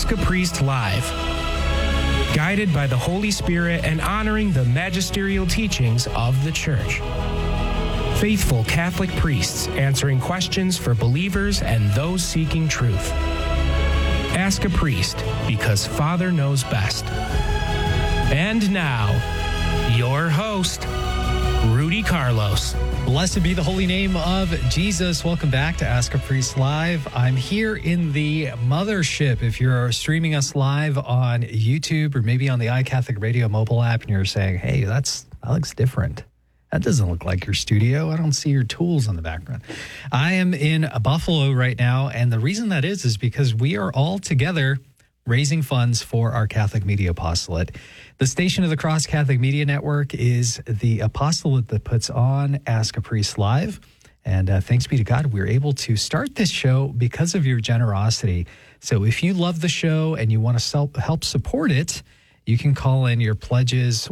Ask a Priest Live. Guided by the Holy Spirit and honoring the magisterial teachings of the Church. Faithful Catholic priests answering questions for believers and those seeking truth. Ask a Priest, because Father knows best. And now, your host, Rudy Carlos. Blessed be the holy name of Jesus. Welcome back to Ask a Priest Live. I'm here in the mothership. If you're streaming us live on YouTube or maybe on the iCatholic Radio mobile app and you're saying, hey, that looks different. That doesn't look like your studio. I don't see your tools in the background. I am in Buffalo right now, and the reason that is because we are all together raising funds for our Catholic Media Apostolate. The Station of the Cross Catholic Media Network is the apostolate that puts on Ask a Priest Live. And thanks be to God, we're able to start this show because of your generosity. So if you love the show and you want to help support it, you can call in your pledges,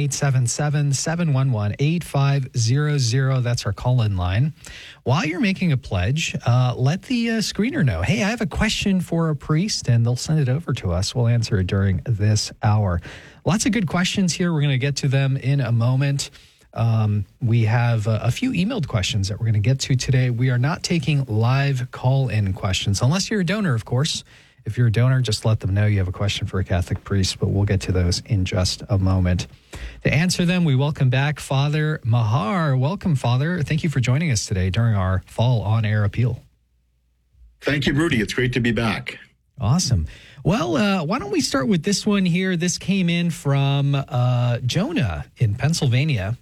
1-877-711-8500. That's our call-in line. While you're making a pledge, let the screener know, hey, I have a question for a priest, and they'll send it over to us. We'll answer it during this hour. Lots of good questions here. We're going to get to them in a moment. We have a few emailed questions that we're going to get to today. We are not taking live call-in questions, unless you're a donor, of course. If you're a donor, just let them know you have a question for a Catholic priest, but we'll get to those in just a moment. To answer them, we welcome back Father Mahar. Welcome, Father. Thank you for joining us today during our fall on-air appeal. Thank you, Rudy. It's great to be back. Awesome. Well, why don't we start with this one here? This came in from Jonah in Pennsylvania.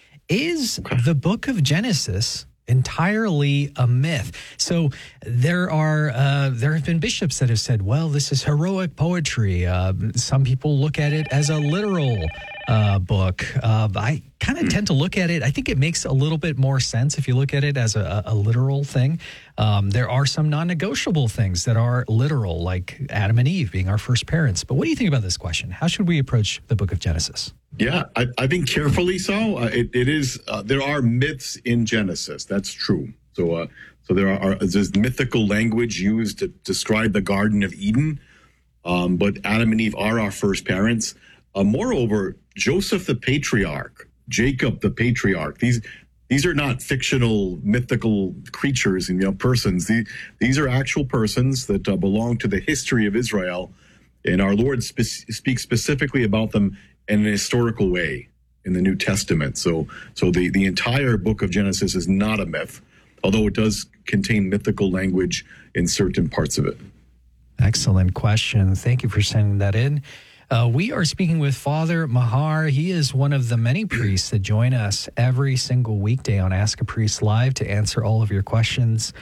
Is the book of Genesis entirely a myth? So there have been bishops that have said, well, this is heroic poetry. Some people look at it as a literal book. I kind of tend to look at it, I think it makes a little bit more sense if you look at it as a literal thing. There are some non-negotiable things that are literal, like Adam and Eve being our first parents. But what do you think about this question? How should we approach the book of Genesis? Yeah, I think carefully so. It is. There are myths in Genesis. That's true. So there's mythical language used to describe the Garden of Eden. But Adam and Eve are our first parents. Moreover, Joseph the patriarch, Jacob the patriarch. These are not fictional, mythical creatures and persons. These are actual persons that belong to the history of Israel, and our Lord speaks specifically about them in an historical way in the New Testament. So the entire book of Genesis is not a myth, although it does contain mythical language in certain parts of it. Excellent question. Thank you for sending that in. We are speaking with Father Mahar. He is one of the many priests that join us every single weekday on Ask a Priest Live to answer all of your questions.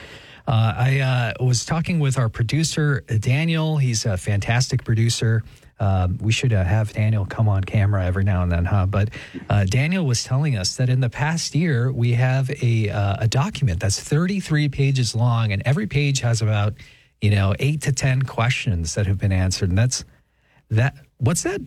I was talking with our producer, Daniel. He's a fantastic producer. We should have Daniel come on camera every now and then, huh? But Daniel was telling us that in the past year, we have a document that's 33 pages long, and every page has about, 8 to 10 questions that have been answered. And what's that?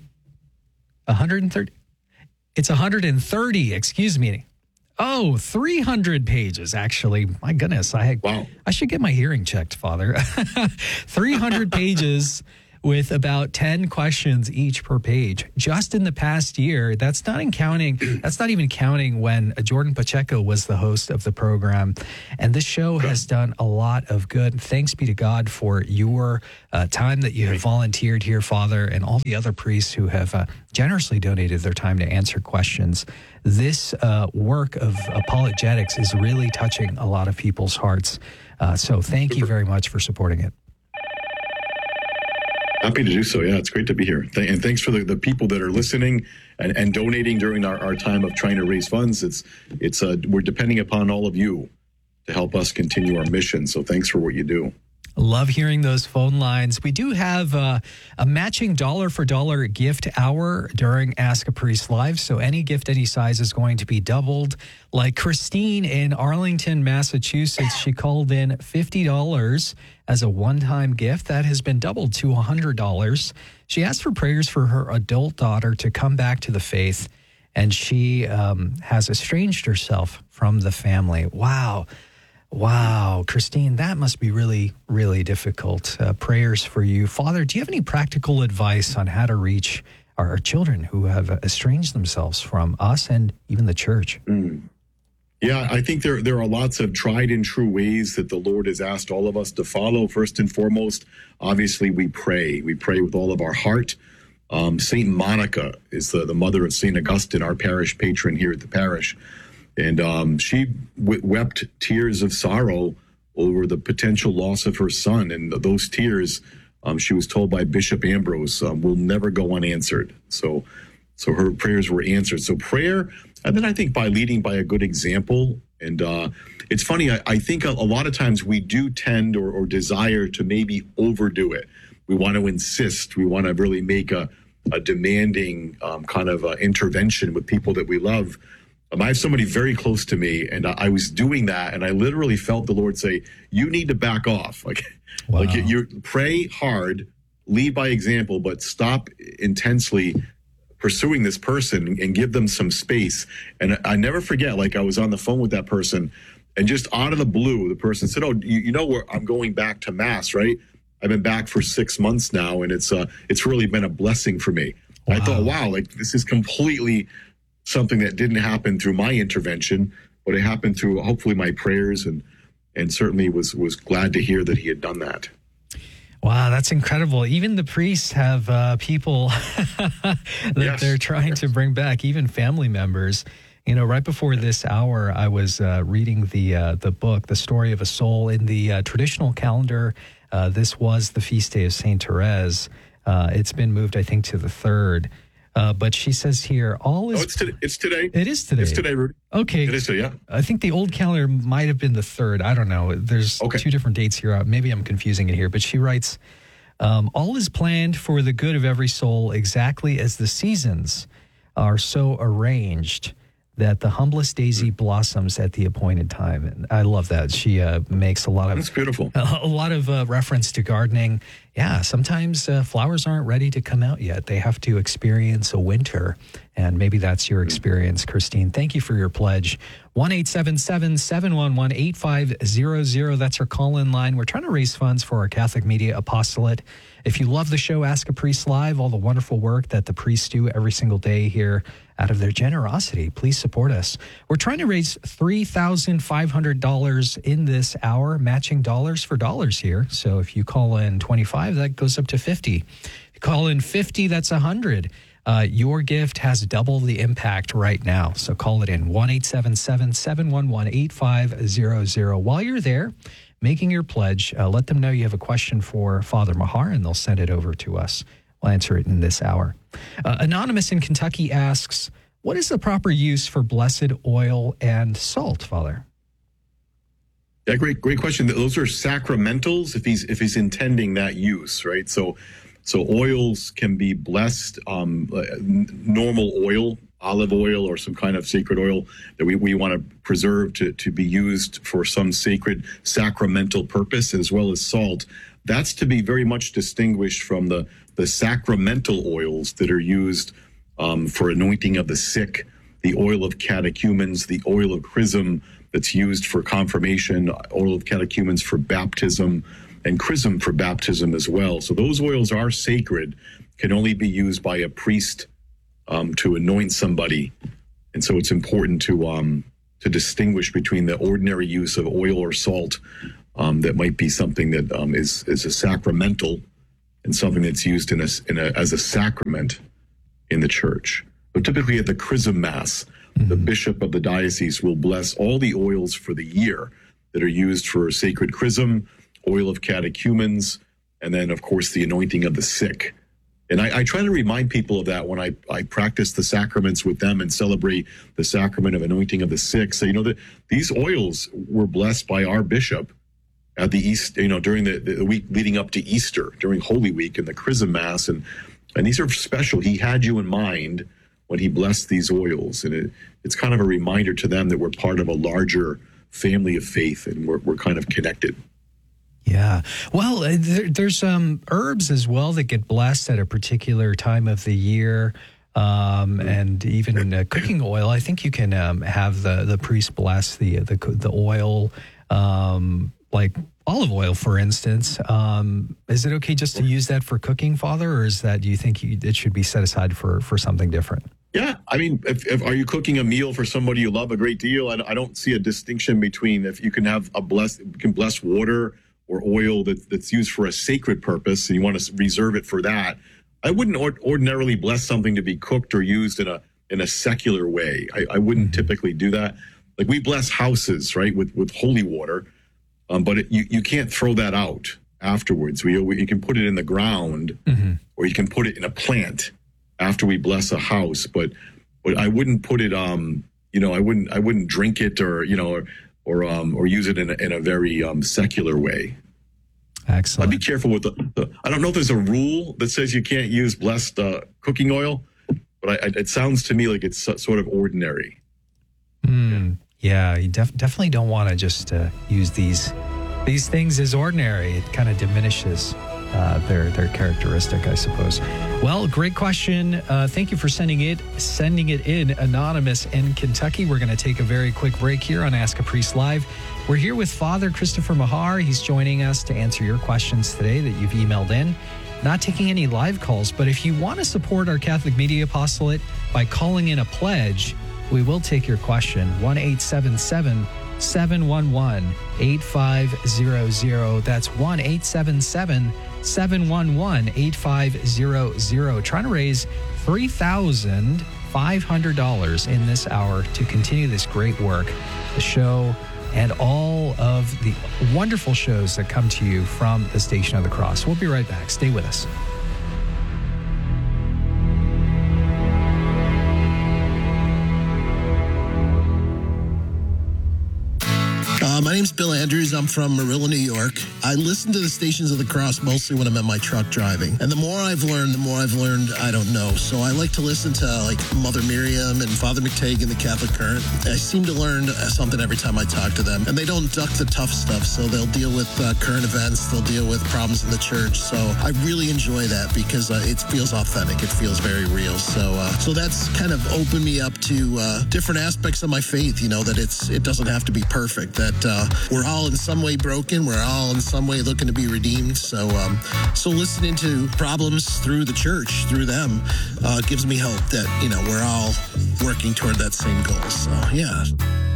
130? It's 130, excuse me. Oh, 300 pages, actually. My goodness, I should get my hearing checked, Father. 300 pages with about 10 questions each per page. Just in the past year, that's not even counting when Jordan Pacheco was the host of the program. And this show has done a lot of good. Thanks be to God for your time that you have volunteered here, Father, and all the other priests who have generously donated their time to answer questions. This work of apologetics is really touching a lot of people's hearts. So thank you very much for supporting it. Happy to do so. Yeah, it's great to be here. And thanks for the people that are listening and donating during our time of trying to raise funds. We're depending upon all of you to help us continue our mission. So thanks for what you do. Love hearing those phone lines. We do have a matching dollar-for-dollar gift hour during Ask a Priest Live, so any gift, any size is going to be doubled. Like Christine in Arlington, Massachusetts, she called in $50 as a one-time gift. That has been doubled to $100. She asked for prayers for her adult daughter to come back to the faith, and she has estranged herself from the family. Wow. Wow, Christine, that must be really, really difficult. Prayers for you. Father, do you have any practical advice on how to reach our children who have estranged themselves from us and even the church? Yeah, I think there are lots of tried and true ways that the Lord has asked all of us to follow. First and foremost, obviously, we pray. We pray with all of our heart. Saint Monica is the mother of Saint Augustine, our parish patron here at the parish. And she wept tears of sorrow over the potential loss of her son. And those tears, she was told by Bishop Ambrose, will never go unanswered. So her prayers were answered. So prayer, and then I think by leading by a good example. And it's funny, I think a lot of times we do tend or desire to maybe overdo it. We want to insist. We want to really make a demanding kind of intervention with people that we love. I have somebody very close to me, and I was doing that, and I literally felt the Lord say, "You need to back off. Wow. Like you pray hard, lead by example, but stop intensely pursuing this person and give them some space." And I never forget, like I was on the phone with that person, and just out of the blue, the person said, "Oh, you know where I'm going back to Mass, right? I've been back for 6 months now, and it's really been a blessing for me." Wow. I thought, wow, like this is completely something that didn't happen through my intervention, but it happened through hopefully my prayers, and certainly was glad to hear that he had done that. Wow, that's incredible. Even the priests have people that they're trying to bring back, even family members. You know, right before this hour, I was reading the book, The Story of a Soul. In the traditional calendar, this was the feast day of Saint Therese. It's been moved, I think, to the 3rd. But she says here, all is... Oh, it's today. It's today. It is today. It's today, Rudy. Okay. It is today, yeah. I think the old calendar might have been the 3rd. I don't know. There's two different dates here. Maybe I'm confusing it here. But she writes, all is planned for the good of every soul, exactly as the seasons are so arranged that the humblest daisy blossoms at the appointed time. And I love that. She makes a lot of... That's beautiful. A lot of reference to gardening. Yeah, sometimes flowers aren't ready to come out yet. They have to experience a winter. And maybe that's your experience, Christine. Thank you for your pledge. 1-877-711-8500. That's our call-in line. We're trying to raise funds for our Catholic Media Apostolate. If you love the show, Ask a Priest Live, all the wonderful work that the priests do every single day here, out of their generosity, please support us. We're trying to raise $3,500 in this hour, matching dollars for dollars here. So if you call in 25, that goes up to 50. If you call in 50, that's 100. Your gift has double the impact right now. So call it in, 1-877-711-8500. While you're there making your pledge, let them know you have a question for Father Mahar, and they'll send it over to us. We'll answer it in this hour. Anonymous in Kentucky asks, what is the proper use for blessed oil and salt, Father? Yeah, great question. Those are sacramentals if he's intending that use, right? So oils can be blessed, normal oil, olive oil, or some kind of sacred oil that we want to preserve to be used for some sacred sacramental purpose, as well as salt. That's to be very much distinguished from the sacramental oils that are used for anointing of the sick, the oil of catechumens, the oil of chrism that's used for confirmation, oil of catechumens for baptism, and chrism for baptism as well. So those oils are sacred, can only be used by a priest to anoint somebody. And so it's important to distinguish between the ordinary use of oil or salt that might be something that is a sacramental, and something that's used as a sacrament in the church. But typically at the chrism mass, the bishop of the diocese will bless all the oils for the year that are used for sacred chrism, oil of catechumens, and then, of course, the anointing of the sick. And I try to remind people of that when I practice the sacraments with them and celebrate the sacrament of anointing of the sick. So, that these oils were blessed by our bishop at the East, during the week leading up to Easter, during Holy Week and the Chrism Mass. And these are special. He had you in mind when he blessed these oils. And it's kind of a reminder to them that we're part of a larger family of faith, and we're kind of connected. Yeah. Well, there's herbs as well that get blessed at a particular time of the year. And even cooking oil. I think you can have the priest bless the oil like olive oil, for instance. Is it okay just to use that for cooking, Father, or do you think it should be set aside for something different? Yeah, I mean, if are you cooking a meal for somebody you love a great deal? I don't see a distinction between if you can have bless water or oil that's used for a sacred purpose and you want to reserve it for that. I wouldn't ordinarily bless something to be cooked or used in a secular way. I wouldn't typically do that. Like we bless houses, right, with holy water, but you can't throw that out afterwards. You can put it in the ground, or you can put it in a plant after we bless a house, but I wouldn't put it, I wouldn't drink it or use it in a very secular way. Excellent. I'd be careful with I don't know if there's a rule that says you can't use blessed cooking oil, but it sounds to me like it's sort of ordinary. Yeah, you definitely don't want to just use these things as ordinary. It kind of diminishes their characteristic, I suppose. Well, great question. Thank you for sending it in, Anonymous in Kentucky. We're going to take a very quick break here on Ask a Priest Live. We're here with Father Christopher Mahar. He's joining us to answer your questions today that you've emailed in. Not taking any live calls, but if you want to support our Catholic Media Apostolate by calling in a pledge, we will take your question. 1-877-711-8500. That's 1-877-711-8500. Trying to raise $3,500 in this hour to continue this great work, the show, and all of the wonderful shows that come to you from the Station of the Cross. We'll be right back. Stay with us. My name's Bill Andrews. I'm from Marilla, New York. I listen to the Stations of the Cross mostly when I'm in my truck driving. And the more I've learned, I don't know. So I like to listen to like Mother Miriam and Father McTague in the Catholic Current. I seem to learn something every time I talk to them. And they don't duck the tough stuff. So they'll deal with current events. They'll deal with problems in the church. So I really enjoy that because it feels authentic. It feels very real. So that's kind of opened me up to different aspects of my faith, that it doesn't have to be perfect, that we're all in some way broken. We're all in some way looking to be redeemed. So listening to problems through the church, through them, gives me hope that, we're all working toward that same goal. So, yeah.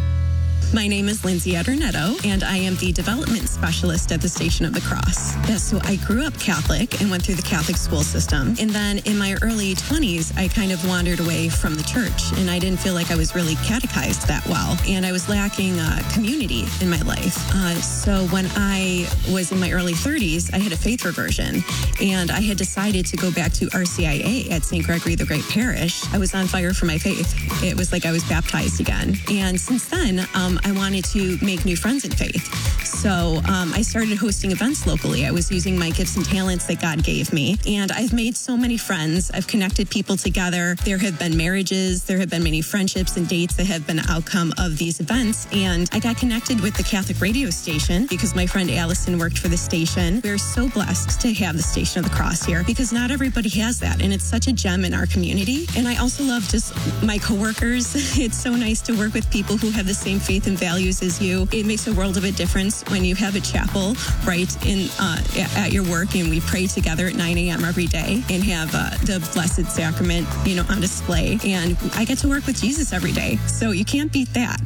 My name is Lindsay Adornetto, and I am the development specialist at the Station of the Cross. So I grew up Catholic and went through the Catholic school system. And then in my early 20s, I kind of wandered away from the church, and I didn't feel like I was really catechized that well. And I was lacking community in my life. So when I was in my early 30s, I had a faith reversion, and I had decided to go back to RCIA at St. Gregory the Great Parish. I was on fire for my faith. It was like I was baptized again. And since then, I wanted to make new friends in faith. So I started hosting events locally. I was using my gifts and talents that God gave me. And I've made so many friends. I've connected people together. There have been marriages. There have been many friendships and dates that have been an outcome of these events. And I got connected with the Catholic radio station because my friend Allison worked for the station. We're so blessed to have the Station of the Cross here because not everybody has that. And it's such a gem in our community. And I also love just my coworkers. It's so nice to work with people who have the same faith and values as you. It makes a world of a difference when you have a chapel right in at your work, and we pray together at 9 a.m. every day and have the Blessed Sacrament, on display. And I get to work with Jesus every day. So you can't beat that.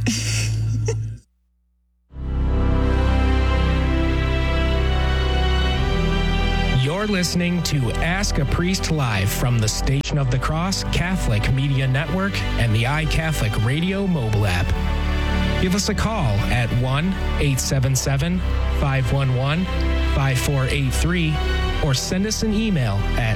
You're listening to Ask a Priest Live from the Station of the Cross Catholic Media Network and the iCatholic Radio mobile app. Give us a call at 1-877-511-5483 or send us an email at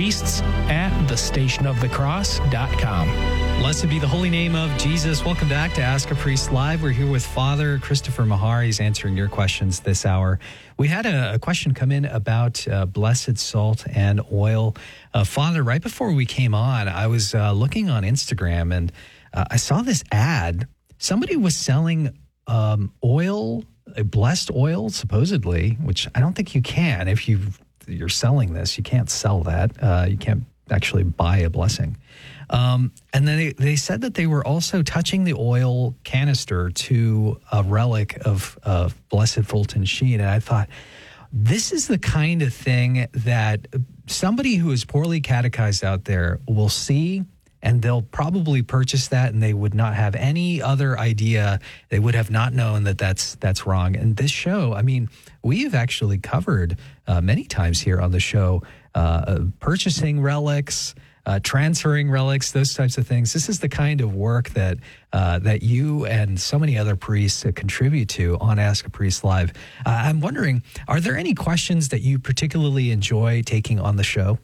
priests@thestationofthecross.com. Blessed be the holy name of Jesus. Welcome back to Ask a Priest Live. We're here with Father Christopher Mahar. He's answering your questions this hour. We had a question come in about blessed salt and oil. Father, right before we came on, I was looking on Instagram and I saw this ad. Somebody was selling oil, a blessed oil, supposedly, which I don't think you can. If you're selling this, you can't sell that. You can't actually buy a blessing. And then they said that they were also touching the oil canister to a relic of Blessed Fulton Sheen. And I thought, this is the kind of thing that somebody who is poorly catechized out there will see, and they'll probably purchase that, and they would not have any other idea. They would have not known that that's wrong. And this show, I mean, we have actually covered many times here on the show purchasing relics, transferring relics, those types of things. This is the kind of work that that you and so many other priests contribute to on Ask a Priest Live. I'm wondering, are there any questions that you particularly enjoy taking on the show?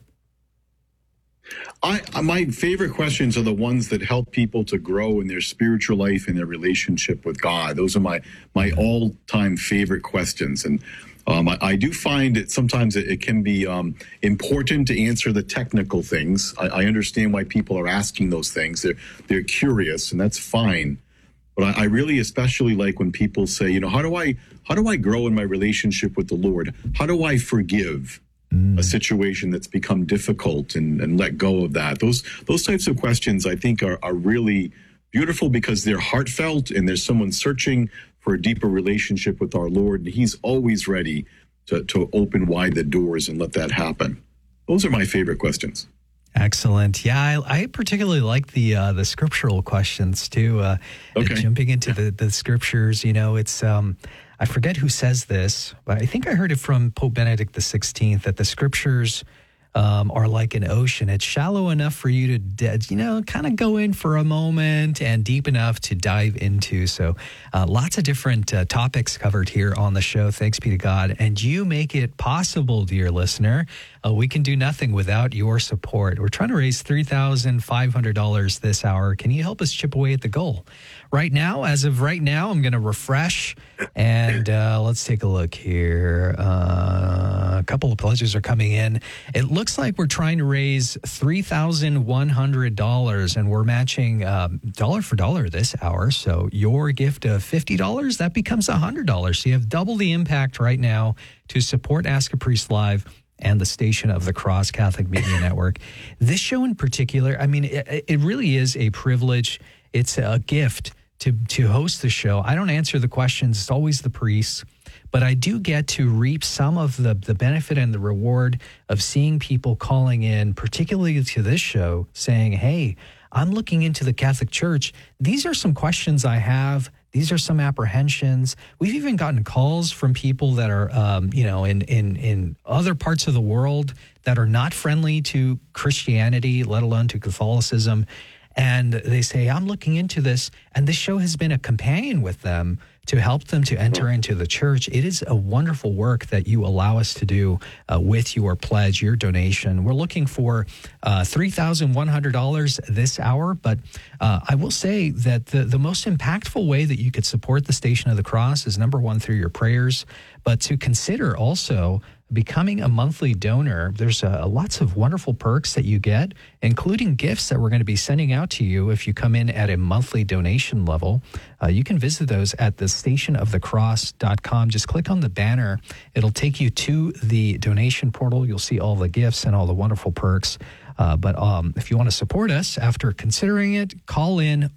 My favorite questions are the ones that help people to grow in their spiritual life and their relationship with God. Those are my all-time favorite questions. And I do find that sometimes it can be important to answer the technical things. I understand why people are asking those things. They're curious, and that's fine. But I really especially like when people say, you know, how do I grow in my relationship with the Lord? How do I forgive a situation that's become difficult and let go of that? Those types of questions, I think, are really beautiful because they're heartfelt, and there's someone searching for a deeper relationship with our Lord, and He's always ready to open wide the doors and let that happen. Those are my favorite questions. Excellent. Yeah, I particularly like the scriptural questions too. Okay. Jumping into the scriptures, you know, it's I forget who says this, but I think I heard it from Pope Benedict XVI that the scriptures are like an ocean. It's shallow enough for you to, kind of go in for a moment, and deep enough to dive into. So lots of different topics covered here on the show. Thanks be to God. And you make it possible, dear listener. We can do nothing without your support. We're trying to raise $3,500 this hour. Can you help us chip away at the goal? As of right now, I'm going to refresh, and let's take a look here. A couple of pledges are coming in. It looks like we're trying to raise $3,100, and we're matching dollar for dollar this hour. So your gift of $50, that becomes $100. So you have double the impact right now to support Ask a Priest Live and the Station of the Cross Catholic Media Network. This show in particular, I mean, it really is a privilege. It's a gift to host the show. I don't answer the questions. It's always the priests. But I do get to reap some of the benefit and the reward of seeing people calling in, particularly to this show, saying, hey, I'm looking into the Catholic Church. These are some questions I have. These are some apprehensions. We've even gotten calls from people that are, in other parts of the world that are not friendly to Christianity, let alone to Catholicism. And they say, I'm looking into this. And this show has been a companion with them to help them to enter into the church. It is a wonderful work that you allow us to do with your pledge, your donation. We're looking for $3,100 this hour, but I will say that the most impactful way that you could support the Station of the Cross is, number one, through your prayers, but to consider also becoming a monthly donor. There's lots of wonderful perks that you get, including gifts that we're going to be sending out to you if you come in at a monthly donation level. You can visit those at thestationofthecross.com. Just click on the banner. It'll take you to the donation portal. You'll see all the gifts and all the wonderful perks. But if you want to support us after considering it, call in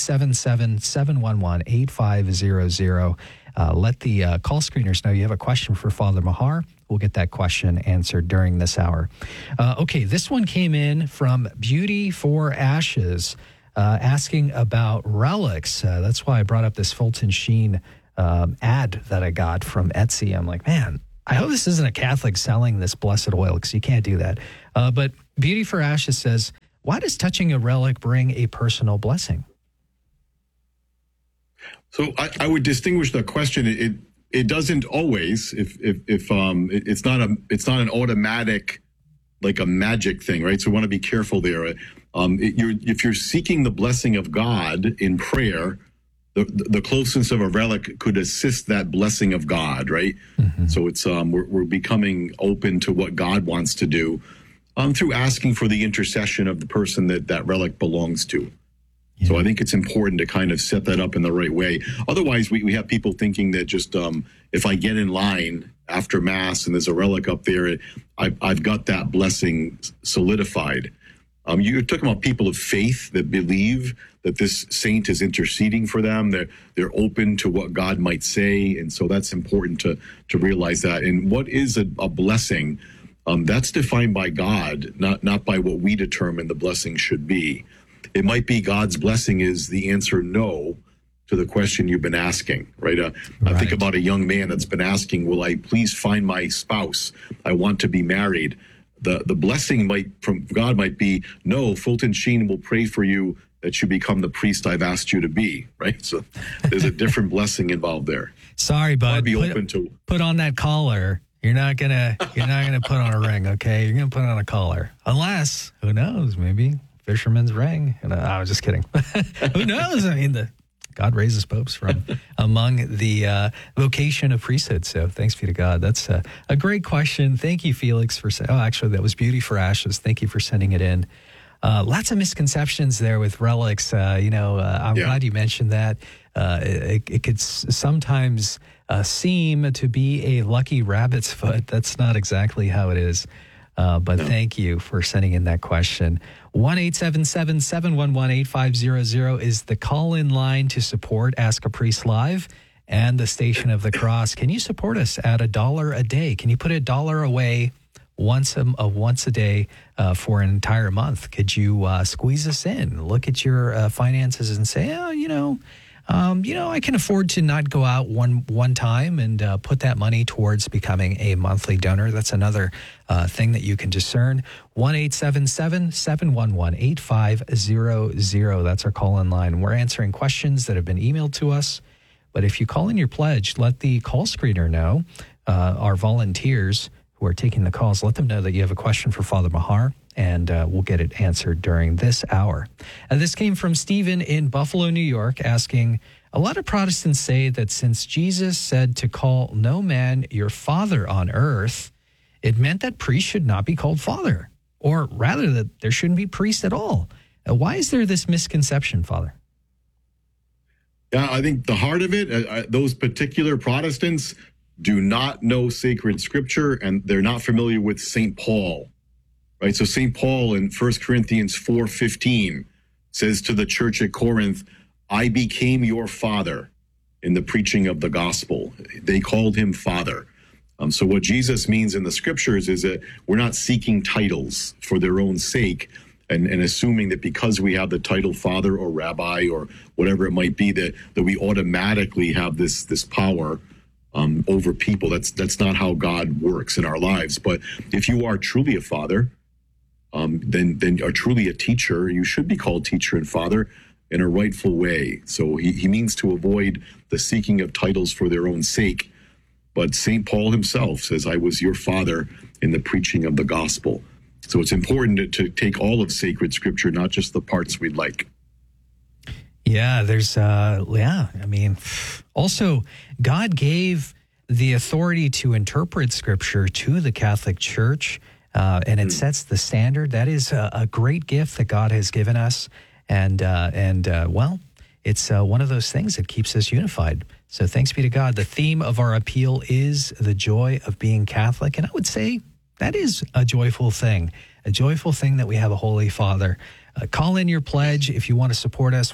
1-877-711-8500. Let the call screeners know you have a question for Father Mahar. We'll get that question answered during this hour. Okay, this one came in from Beauty for Ashes, asking about relics. That's why I brought up this Fulton Sheen ad that I got from Etsy. I'm like, man, I hope this isn't a Catholic selling this blessed oil, because you can't do that. But Beauty for Ashes says, why does touching a relic bring a personal blessing? So I would distinguish the question. It doesn't always. If it's not an automatic, like a magic thing, right? So we want to be careful there. If you're seeking the blessing of God in prayer, the closeness of a relic could assist that blessing of God, right? Mm-hmm. So it's we're becoming open to what God wants to do through asking for the intercession of the person that relic belongs to. Yeah. So I think it's important to kind of set that up in the right way. Otherwise, we have people thinking that just if I get in line after Mass and there's a relic up there, I've got that blessing solidified. You're talking about people of faith that believe that this saint is interceding for them. They're open to what God might say, and so that's important to realize that. And what is a blessing? That's defined by God, not by what we determine the blessing should be. It might be God's blessing is the answer no to the question you've been asking, right? I think about a young man that's been asking, will I please find my spouse? I want to be married. The blessing from God might be, no, Fulton Sheen will pray for you that you become the priest I've asked you to be, right? So there's a different blessing involved there. Sorry, bud. Put on that collar. You're not gonna put on a ring, okay? You're gonna put on a collar, unless, who knows? Maybe fisherman's ring. And I was just kidding. Who knows? I mean, God raises popes from among the vocation of priesthood. So thanks be to God. That's a great question. Thank you, Felix, for saying. Oh, actually, that was Beauty for Ashes. Thank you for sending it in. Lots of misconceptions there with relics. I'm glad you mentioned that. It could sometimes seem to be a lucky rabbit's foot. That's not exactly how it is. But thank you for sending in that question. 1-877-711-8500 is the call-in line to support Ask a Priest Live and the Station of the Cross. Can you support us at $1 a day? Can you put $1 away once a day for an entire month? Could you squeeze us in? Look at your finances and say, I can afford to not go out one time and put that money towards becoming a monthly donor. That's another thing that you can discern. 1-877-711-8500. That's our call-in line. We're answering questions that have been emailed to us. But if you call in your pledge, let the call screener know, our volunteers who are taking the calls, let them know that you have a question for Father Mahar, and we'll get it answered during this hour. This came from Stephen in Buffalo, New York, asking, a lot of Protestants say that since Jesus said to call no man your father on earth, it meant that priests should not be called father, or rather that there shouldn't be priests at all. Why is there this misconception, Father? Yeah, I think the heart of it, those particular Protestants do not know sacred scripture, and they're not familiar with St. Paul, right? So St. Paul in 1 Corinthians 4:15 says to the church at Corinth, I became your father in the preaching of the gospel. They called him father. So what Jesus means in the scriptures is that we're not seeking titles for their own sake and assuming that because we have the title father or rabbi or whatever it might be, that we automatically have this power over people. That's not how God works in our lives. But if you are truly a father, then are truly a teacher, you should be called teacher and father in a rightful way. So he means to avoid the seeking of titles for their own sake. But St. Paul himself says, I was your father in the preaching of the gospel. So it's important to take all of sacred scripture, not just the parts we'd like. Yeah, also, God gave the authority to interpret Scripture to the Catholic Church, and it sets the standard. That is a great gift that God has given us, and it's one of those things that keeps us unified. So thanks be to God. The theme of our appeal is the joy of being Catholic, and I would say that is a joyful thing that we have a Holy Father. Call in your pledge if you want to support us,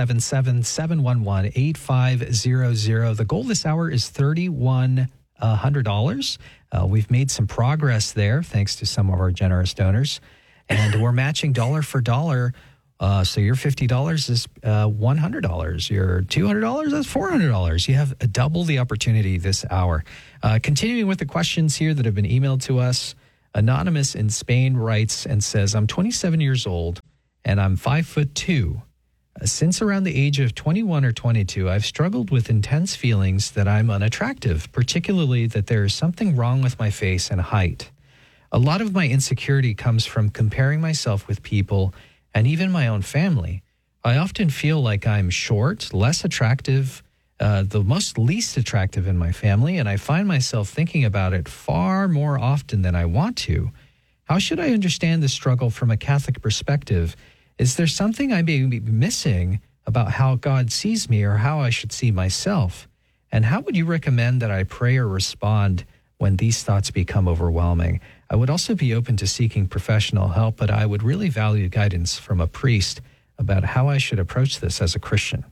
1-877-711-8500. The goal this hour is $3,100. We've made some progress there thanks to some of our generous donors, and we're matching dollar for dollar. So your $50 is $100. Your $200, that's $400. You have double the opportunity this hour. Continuing with the questions here that have been emailed to us, Anonymous in Spain writes and says, I'm 27 years old and I'm 5'2". Since around the age of 21 or 22, I've struggled with intense feelings that I'm unattractive, particularly that there is something wrong with my face and height. A lot of my insecurity comes from comparing myself with people and even my own family. I often feel like I'm short, less attractive, the most least attractive in my family, and I find myself thinking about it far more often than I want to. How should I understand this struggle from a Catholic perspective? Is there something I may be missing about how God sees me or how I should see myself? And how would you recommend that I pray or respond when these thoughts become overwhelming. I would also be open to seeking professional help, but I would really value guidance from a priest about how I should approach this as a Christian.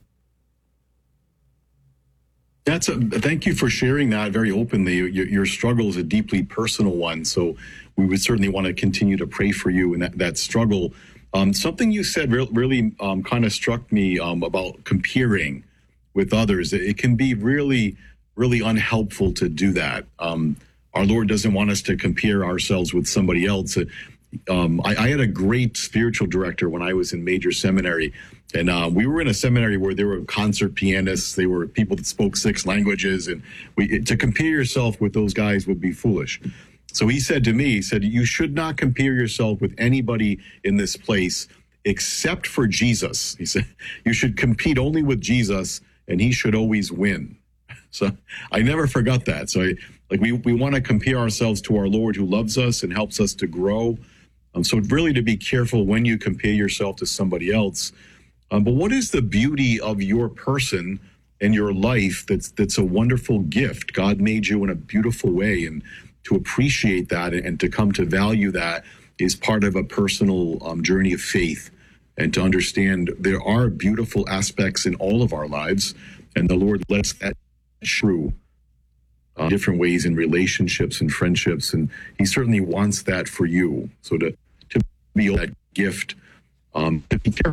Thank you for sharing that very openly. Your struggle is a deeply personal one, so we would certainly want to continue to pray for you in that struggle. Something you said really kind of struck me about comparing with others. It can be really, really unhelpful to do that. Our Lord doesn't want us to compare ourselves with somebody else. I had a great spiritual director when I was in major seminary, and we were in a seminary where there were concert pianists. They were people that spoke 6 languages, and to compare yourself with those guys would be foolish. So he said to me, you should not compare yourself with anybody in this place except for Jesus. He said, you should compete only with Jesus, and he should always win. So I never forgot that. So we want to compare ourselves to our Lord who loves us and helps us to grow. So really to be careful when you compare yourself to somebody else. But what is the beauty of your person and your life that's a wonderful gift? God made you in a beautiful way, and to appreciate that and to come to value that is part of a personal journey of faith, and to understand there are beautiful aspects in all of our lives, and the Lord lets that true different ways in relationships and friendships, and he certainly wants that for you. So to be that gift, to be careful.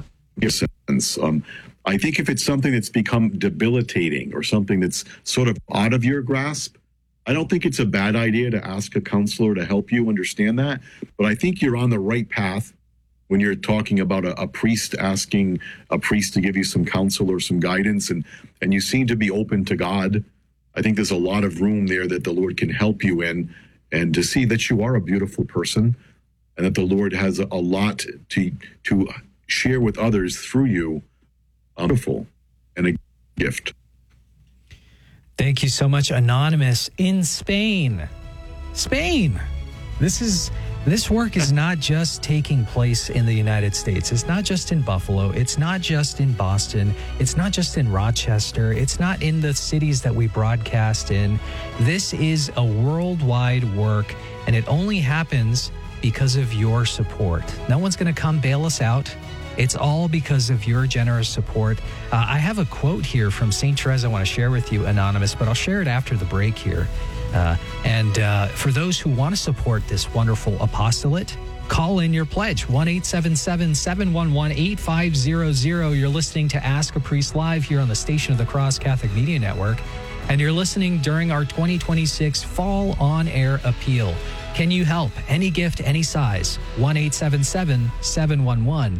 I think if it's something that's become debilitating or something that's sort of out of your grasp, I don't think it's a bad idea to ask a counselor to help you understand that. But I think you're on the right path when you're talking about a priest asking a priest to give you some counsel or some guidance, and you seem to be open to God. I think there's a lot of room there that the Lord can help you in, and to see that you are a beautiful person and that the Lord has a lot to share with others through you. Beautiful and a gift. Thank you so much, Anonymous in Spain. Spain. This work is not just taking place in the United States. It's not just in Buffalo. It's not just in Boston. It's not just in Rochester. It's not in the cities that we broadcast in. This is a worldwide work, and it only happens because of your support. No one's going to come bail us out. It's all because of your generous support. I have a quote here from St. Therese I want to share with you, Anonymous, but I'll share it after the break here. For those who want to support this wonderful apostolate, call in your pledge, 1-877-711-8500. You're listening to Ask a Priest Live here on the Station of the Cross Catholic Media Network, and you're listening during our 2026 Fall On Air Appeal. Can you help? Any gift, any size, 1-877-711-8500.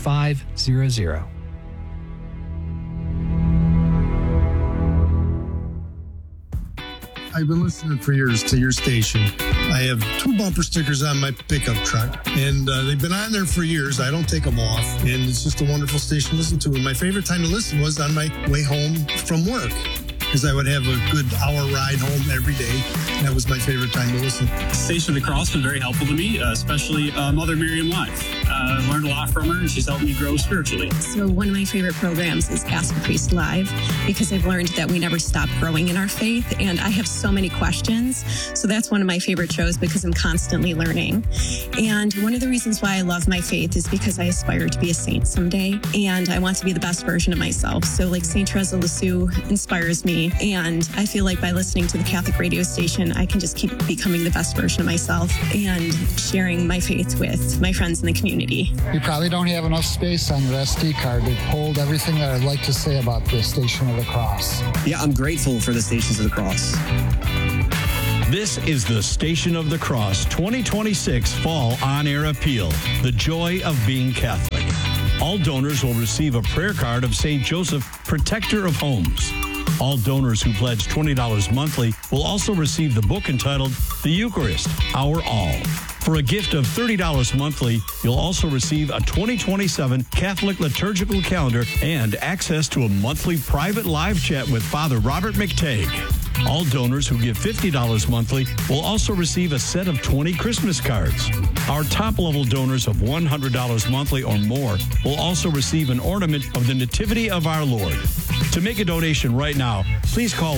I've been listening for years to your station. I have 2 bumper stickers on my pickup truck, and they've been on there for years. I don't take them off, and it's just a wonderful station to listen to. And my favorite time to listen was on my way home from work, because I would have a good hour ride home every day. That was my favorite time to listen. Station of the Cross was very helpful to me, especially Mother Miriam Live. I learned a lot from her, and she's helped me grow spiritually. So one of my favorite programs is Ask a Priest Live, because I've learned that we never stop growing in our faith, and I have so many questions. So that's one of my favorite shows because I'm constantly learning. And one of the reasons why I love my faith is because I aspire to be a saint someday, and I want to be the best version of myself. So like St. Therese of Lisieux inspires me, and I feel like by listening to the Catholic radio station, I can just keep becoming the best version of myself and sharing my faith with my friends in the community. You probably don't have enough space on your SD card to hold everything that I'd like to say about the Station of the Cross. Yeah, I'm grateful for the Stations of the Cross. This is the Station of the Cross 2026 Fall On-Air Appeal, the joy of being Catholic. All donors will receive a prayer card of St. Joseph, Protector of Homes. All donors who pledge $20 monthly will also receive the book entitled The Eucharist, Our All. For a gift of $30 monthly, you'll also receive a 2027 Catholic liturgical calendar and access to a monthly private live chat with Father Robert McTague. All donors who give $50 monthly will also receive a set of 20 Christmas cards. Our top-level donors of $100 monthly or more will also receive an ornament of the Nativity of our Lord. To make a donation right now, please call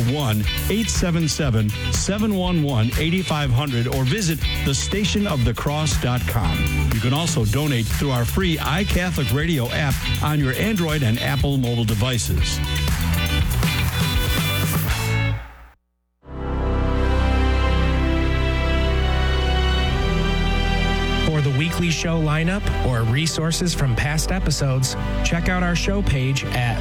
1-877-711-8500 or visit thestationofthecross.com. You can also donate through our free iCatholic Radio app on your Android and Apple mobile devices. For the weekly show lineup or resources from past episodes, check out our show page at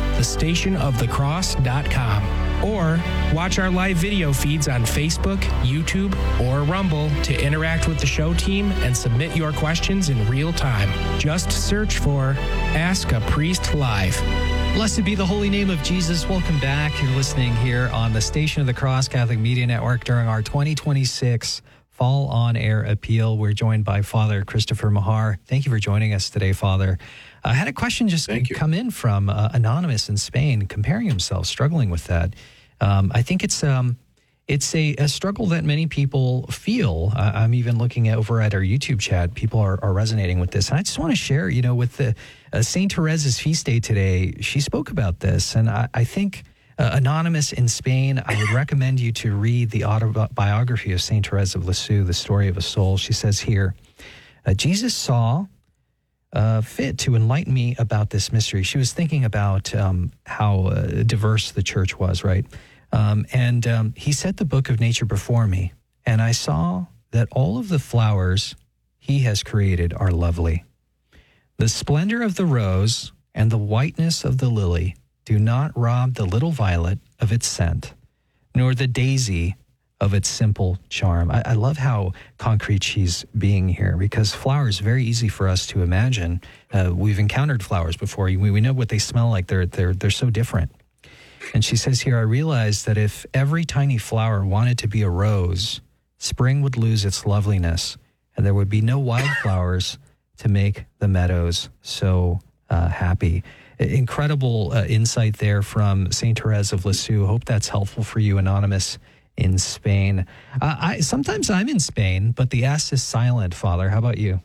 thestationofthecross.com or watch our live video feeds on Facebook, YouTube, or Rumble to interact with the show team and submit your questions in real time. Just search for Ask a Priest Live. Blessed be the holy name of Jesus. Welcome back. You're listening here on the Station of the Cross Catholic Media Network during our 2026 Fall On Air Appeal. We're joined by Father Christopher Mahar. Thank you for joining us today, Father. I had a question just come in from Anonymous in Spain, comparing himself, struggling with that. I think it's a struggle that many people feel. I'm even looking over at our YouTube chat. People are resonating with this. And I just want to share, with the St. Therese's feast day today, she spoke about this. And I think Anonymous in Spain, I would recommend you to read the autobiography of St. Therese of Lisieux, The Story of a Soul. She says here, Jesus saw fit to enlighten me about this mystery. She was thinking about how diverse the church was, right? And he set the book of nature before me, and I saw that all of the flowers he has created are lovely. The splendor of the rose and the whiteness of the lily do not rob the little violet of its scent, nor the daisy of its simple charm. I love how concrete she's being here, because flowers, very easy for us to imagine. We've encountered flowers before. We know what they smell like. They're so different. And she says here, I realized that if every tiny flower wanted to be a rose, spring would lose its loveliness, and there would be no wildflowers to make the meadows so happy. Incredible insight there from St. Therese of Lisieux. Hope that's helpful for you, Anonymous in Spain. Sometimes I'm in Spain, but the S is silent, Father. How about you?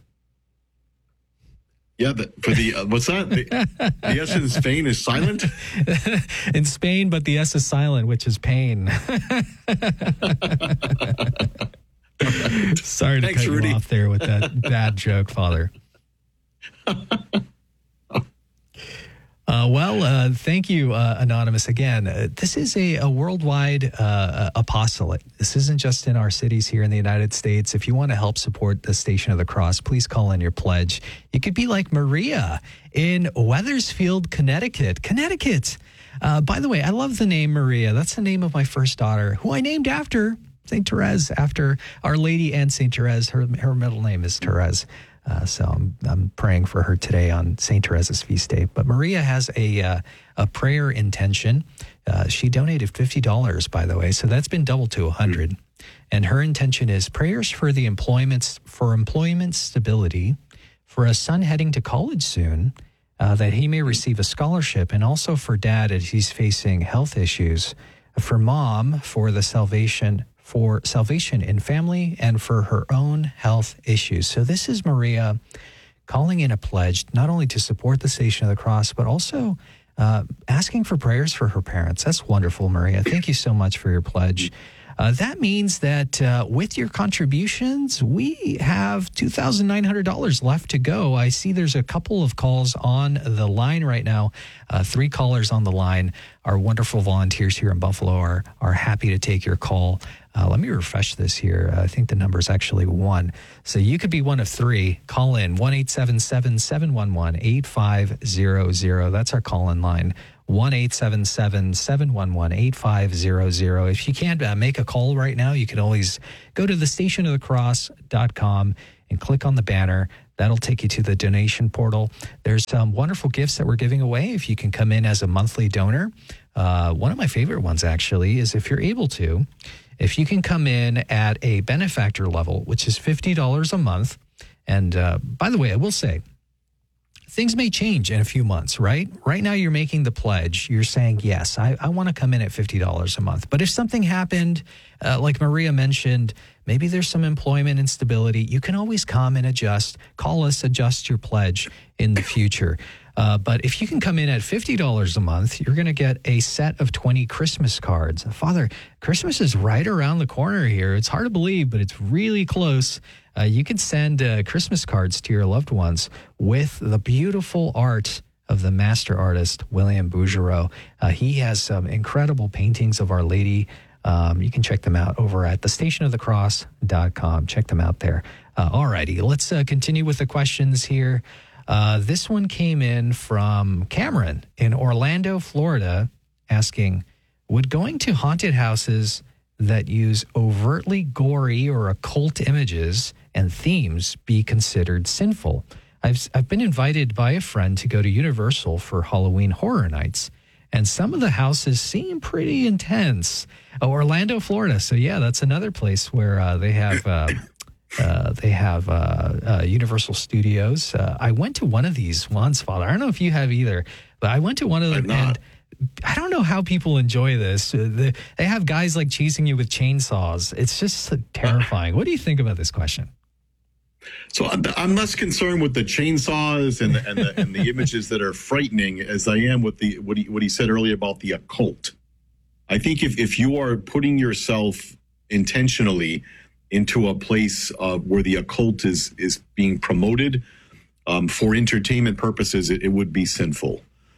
Yeah, what's that? The S in Spain is silent? In Spain, but the S is silent, which is pain. Sorry to cut you off there with that bad joke, Father. Thank you, Anonymous. Again, this is a worldwide apostolate. This isn't just in our cities here in the United States. If you want to help support the Station of the Cross, please call in your pledge. You could be like Maria in Wethersfield, Connecticut. By the way, I love the name Maria. That's the name of my first daughter, who I named after St. Therese, after Our Lady and St. Therese. Her middle name is Therese. So I'm praying for her today on St. Therese's feast day. But Maria has a prayer intention. She donated $50, by the way, so that's been doubled to $100. And her intention is prayers for the employment stability, for a son heading to college soon, that he may receive a scholarship, and also for dad as he's facing health issues, for mom for salvation in family, and for her own health issues. So this is Maria calling in a pledge, not only to support the Station of the Cross, but also asking for prayers for her parents. That's wonderful, Maria. Thank you so much for your pledge. That means that with your contributions, we have $2,900 left to go. I see there's a couple of calls on the line right now. 3 callers on the line. Our wonderful volunteers here in Buffalo are happy to take your call. Let me refresh this here. I think the number is actually 1. So you could be one of 3. Call in 1-877-711-8500. That's our call-in line. 1-877-711-8500. If you can't make a call right now, you can always go to thestationofthecross.com and click on the banner. That'll take you to the donation portal. There's some wonderful gifts that we're giving away if you can come in as a monthly donor. One of my favorite ones, actually, is if you're able to, if you can come in at a benefactor level, which is $50 a month. And by the way, I will say, things may change in a few months, right? Right now, you're making the pledge. You're saying, yes, I want to come in at $50 a month. But if something happened, like Maria mentioned, maybe there's some employment instability, you can always come and adjust. Call us, adjust your pledge in the future. But if you can come in at $50 a month, you're going to get a set of 20 Christmas cards. Father, Christmas is right around the corner here. It's hard to believe, but it's really close. You can send Christmas cards to your loved ones with the beautiful art of the master artist, William Bouguereau. He has some incredible paintings of Our Lady. You can check them out over at thestationofthecross.com. Check them out there. All righty, let's continue with the questions here. This one came in from Cameron in Orlando, Florida, asking, would going to haunted houses that use overtly gory or occult images and themes be considered sinful? I've been invited by a friend to go to Universal for Halloween Horror Nights, and some of the houses seem pretty intense. Orlando, Florida. So yeah, that's another place where they have Universal Studios. I went to one of these once, Father. I don't know if you have either, but I went to one of them, and I don't know how people enjoy this. They have guys like chasing you with chainsaws. It's just terrifying. What do you think about this question? So I'm less concerned with the chainsaws and the images that are frightening as I am with what he said earlier about the occult. I think if you are putting yourself intentionally into a place where the occult is being promoted for entertainment purposes, it would be sinful.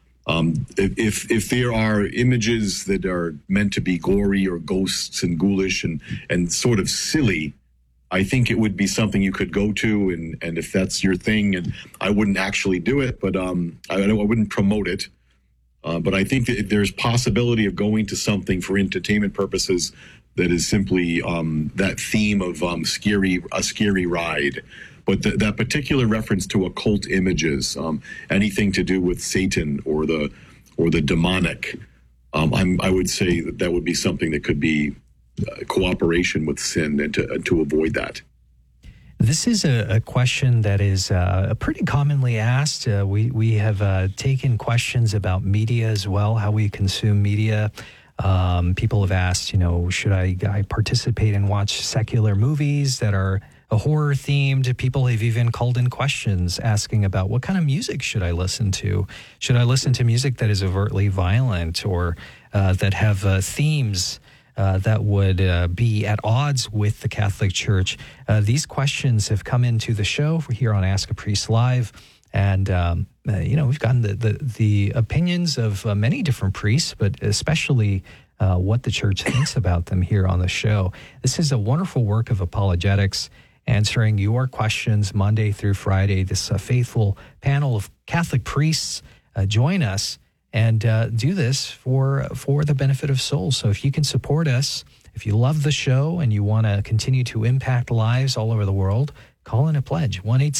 If there are images that are meant to be gory or ghosts and ghoulish and sort of silly, I think it would be something you could go to, and if that's your thing, and I wouldn't actually do it, but I wouldn't promote it. But I think that there's possibility of going to something for entertainment purposes that is simply that theme of a scary ride. But that particular reference to occult images, anything to do with Satan or the demonic, I would say that would be something that could be cooperation with sin, and to avoid that. This is a question that is pretty commonly asked. We have taken questions about media as well, how we consume media. People have asked, should I participate and watch secular movies that are horror themed? People have even called in questions asking about what kind of music should I listen to? Should I listen to music that is overtly violent or that have themes that would be at odds with the Catholic Church? These questions have come into the show here on Ask a Priest Live, and we've gotten the opinions of many different priests, but especially what the Church thinks about them here on the show. This is a wonderful work of apologetics, answering your questions Monday through Friday. This faithful panel of Catholic priests join us and do this for the benefit of souls. So if you can support us, if you love the show and you want to continue to impact lives all over the world, call in a pledge,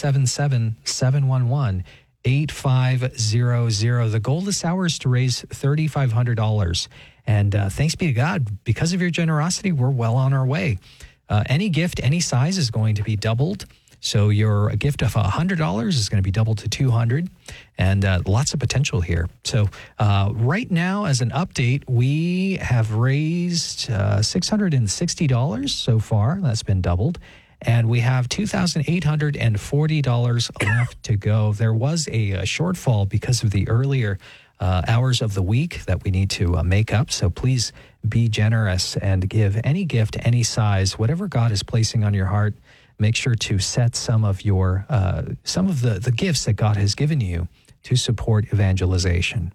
1-877-711-8500. The goal this hour is to raise $3,500. And thanks be to God, because of your generosity, we're well on our way. Any gift, any size is going to be doubled. So your gift of $100 is going to be doubled to $200, and lots of potential here. So right now, as an update, we have raised $660 so far. That's been doubled. And we have $2,840 left to go. There was a shortfall because of the earlier hours of the week that we need to make up. So please be generous and give any gift, any size, whatever God is placing on your heart. Make sure to set some of the gifts that God has given you to support evangelization.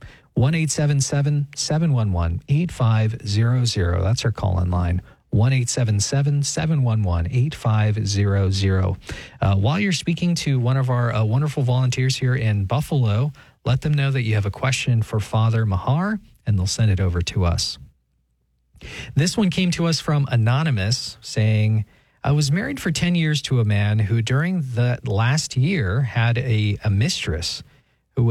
1-877-711-8500. That's our call-in line. 1-877-711-8500. While you're speaking to one of our wonderful volunteers here in Buffalo, let them know that you have a question for Father Mahar, and they'll send it over to us. This one came to us from Anonymous saying, I was married for 10 years to a man who during the last year had a mistress.